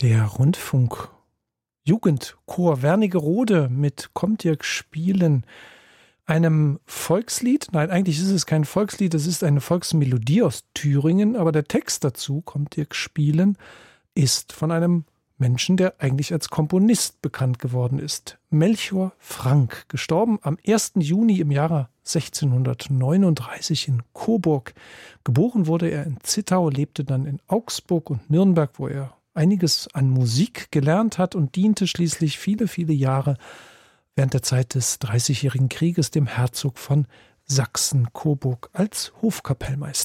Der Rundfunk Jugendchor Wernigerode mit Kommt ihr spielen, einem Volkslied. Nein, eigentlich ist es kein Volkslied, es ist eine Volksmelodie aus Thüringen, aber der Text dazu, Kommt ihr spielen, ist von einem Menschen, der eigentlich als Komponist bekannt geworden ist. Melchior Frank, gestorben am 1. Juni im Jahre 1639 in Coburg. Geboren wurde er in Zittau, lebte dann in Augsburg und Nürnberg, wo er einiges an Musik gelernt hat und diente schließlich viele, viele Jahre während der Zeit des Dreißigjährigen Krieges dem Herzog von Sachsen-Coburg als Hofkapellmeister.